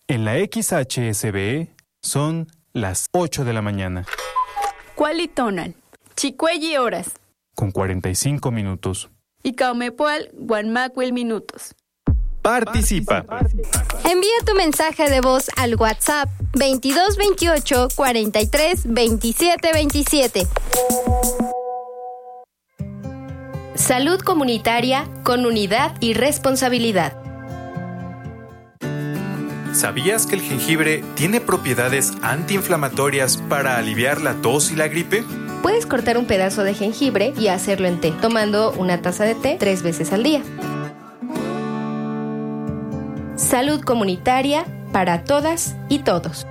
En la XHSB son las 8 de la mañana. Cualitonal, Chicuelli horas. Con 45 minutos. Y Caumepoal, Guanmacuil minutos. Participa. Envía tu mensaje de voz al WhatsApp 2228 43 27 27. Salud comunitaria con unidad y responsabilidad. ¿Sabías que el jengibre tiene propiedades antiinflamatorias para aliviar la tos y la gripe? Puedes cortar un pedazo de jengibre y hacerlo en té, tomando una taza de té 3 veces al día. Salud comunitaria para todas y todos.